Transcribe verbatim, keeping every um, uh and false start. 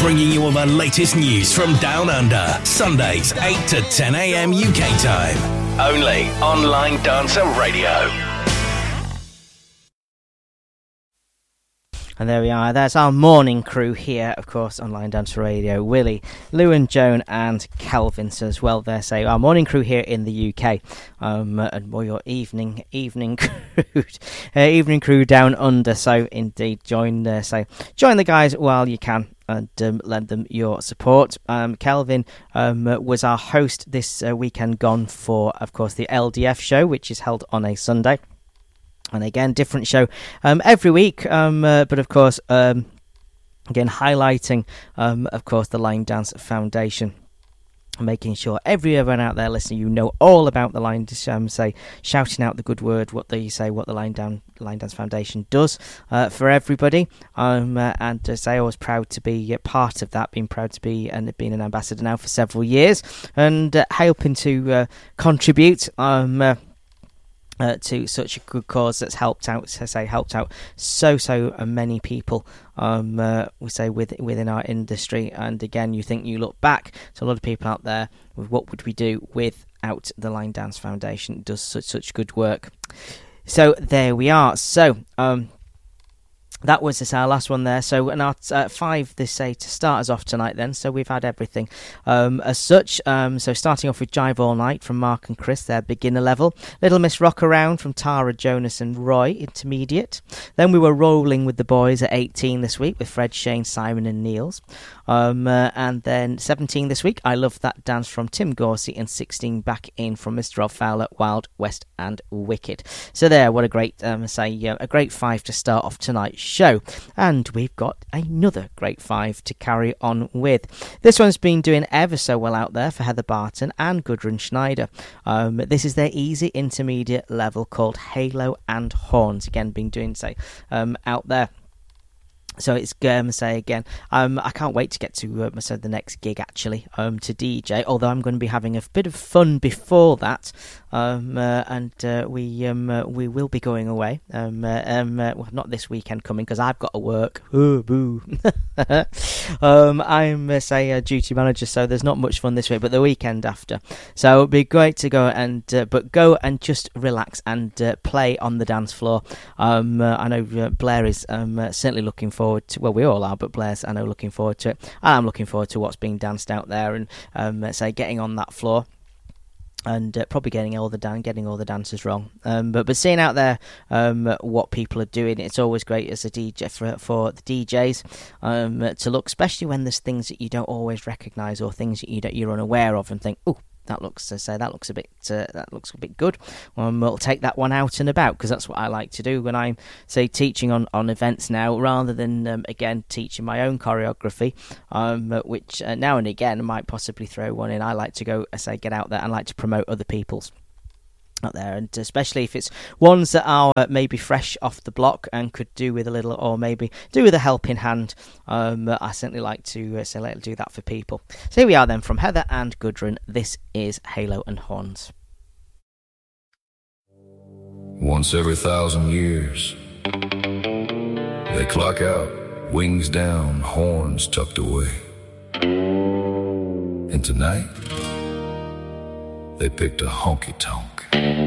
bringing you all the latest news from Down Under. Sundays, eight to ten a.m. U K time. Only on Line Dancer Radio. And there we are. That's our morning crew here, of course, on Line Dancer Radio. Willie, Lou and Joan and Calvin as well there. So our morning crew here in the U K. Um, and more your evening evening crew, uh, evening crew down under. So indeed, join uh, so join the guys while you can. And um, lend them your support. Um, Kelvin um, was our host this uh, weekend gone for, of course, the L D F show, which is held on a Sunday. And again, different show um, every week, um, uh, but of course, um, again, highlighting, um, of course, the Line Dance Foundation. Making sure everyone out there listening, you know all about the Line Dance, um, say, shouting out the good word, what they say, what the Line, Down, Line Dance Foundation does uh, for everybody. Um, uh, and to say I was proud to be part of that, being proud to be and being an ambassador now for several years, and uh, helping to uh, contribute. Um, uh, Uh, to such a good cause that's helped out, I say, helped out so so many people. Um, uh, we say with, within our industry, and again, you think you look back to a lot of people out there. With what would we do without the Line Dance Foundation? It does such such good work. So there we are. So um. That was this, our last one there. So, and our uh, five, they say, to start us off tonight then. So we've had everything um, as such. Um, so starting off with Jive All Night from Mark and Chris, their beginner level. Little Miss Rock Around from Tara, Jonas and Roy, intermediate. Then we were rolling with the boys at eighteen this week with Fred, Shane, Simon and Niels. Um, uh, and then seventeen this week, I Love That Dance from Tim Gorsey, and sixteen back in from Mister Rob Fowler, Wild West and Wicked. So there, what a great, um, say, uh, a great five to start off tonight's show. And we've got another great five to carry on with. This one's been doing ever so well out there for Heather Barton and Gudrun Schneider. Um, this is their easy intermediate level called Halo and Horns. Again, been doing, say, um, out there. So it's um, say again, um, I can't wait to get to uh, so the next gig actually um, to D J. Although I'm going to be having a bit of fun before that, um, uh, and uh, we um, uh, we will be going away. Um, uh, um, uh, well, not this weekend coming because I've got to work. Oh, boo. um, I'm uh, say a duty manager, so there's not much fun this week, but the weekend after. So it'd be great to go and uh, but go and just relax and uh, play on the dance floor. Um, uh, I know uh, Blair is um, uh, certainly looking forward. To, well, we all are, but Blair's, I know, looking forward to it. And I'm looking forward to what's being danced out there, and um, say getting on that floor, and uh, probably getting all the dan- getting all the dancers wrong. Um, but but seeing out there um, what people are doing, it's always great as a D J for for the D Js um, to look, especially when there's things that you don't always recognise or things that you don't, you're unaware of, and think, oh. That looks to say that looks a bit uh, that looks a bit good. Um, we'll take that one out and about because that's what I like to do when I'm say teaching on, on events now, rather than um, again teaching my own choreography, um, which uh, now and again I might possibly throw one in. I like to go, I say, get out there and like to promote other people's out there, and especially if it's ones that are uh, maybe fresh off the block and could do with a little, or maybe do with a helping hand. Um, I certainly like to uh, say, let do that for people. So here we are then from Heather and Gudrun. This is Halo and Horns. Once every thousand years, they clock out, wings down, horns tucked away. And tonight, they picked a honky-tonk.